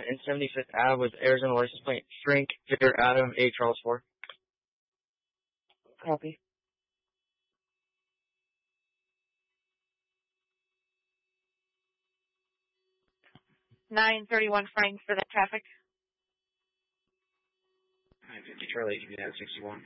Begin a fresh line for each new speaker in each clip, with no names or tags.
and 75th Ave with Arizona license plate Frank Victor Adam A. Charles 4.
Copy.
931 Frank for the traffic.
950 Charlie, you can have 61.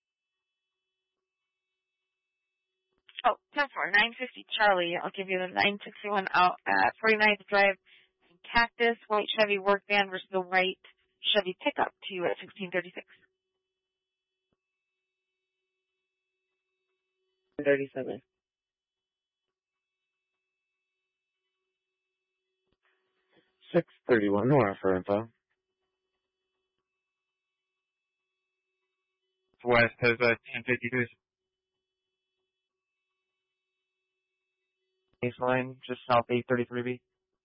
Oh, 10-4, 950 Charlie. I'll give you the 961 out at 49th Drive. Cactus, white Chevy work van versus the white Chevy pickup to you at 1636.
37.
631 Nora for info.
West has 1053. Baseline, just south 833B.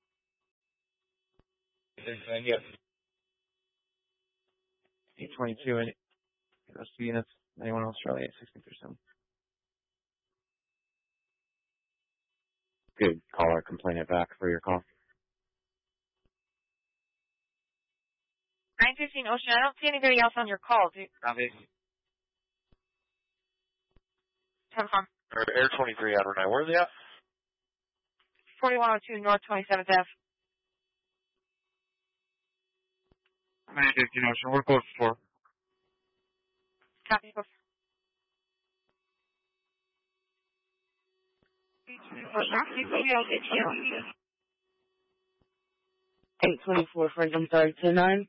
Yep.
822 and those two units. Anyone else, Charlie, at 1637.
Good caller, complaint back for your call.
915 Ocean, I don't see anybody else on your call.
Copy.
10-4.
Air 23 out of 9. Where's he at?
4102 North 27th Ave.
915 Ocean, we're close to 4.
Copy.
824 Frank, I'm sorry, 10-9.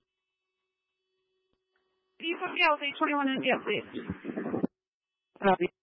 Can you put me out with 821 in? Yeah, please.
Copy.